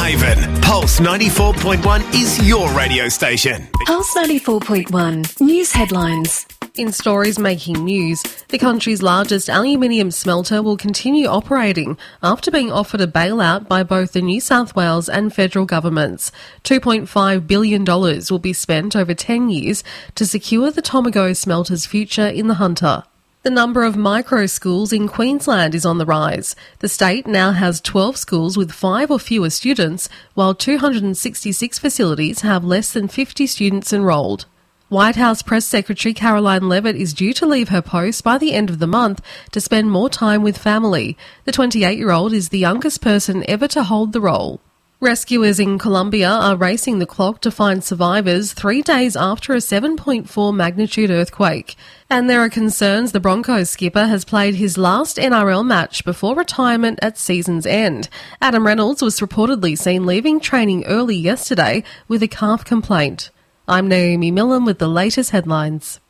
Haven. Pulse 94.1 is your radio station. Pulse 94.1 News headlines. In stories making news, the country's largest aluminium smelter will continue operating after being offered a bailout by both the New South Wales and federal governments. $2.5 billion will be spent over 10 years to secure the Tomago smelter's future in the Hunter. The number of micro schools in Queensland is on the rise. The state now has 12 schools with 5 or fewer students, while 266 facilities have less than 50 students enrolled. White House Press Secretary Caroline Leavitt is due to leave her post by the end of the month to spend more time with family. The 28-year-old is the youngest person ever to hold the role. Rescuers in Colombia are racing the clock to find survivors 3 days after a 7.4 magnitude earthquake. And there are concerns the Broncos skipper has played his last NRL match before retirement at season's end. Adam Reynolds was reportedly seen leaving training early yesterday with a calf complaint. I'm Naomi Millen with the latest headlines.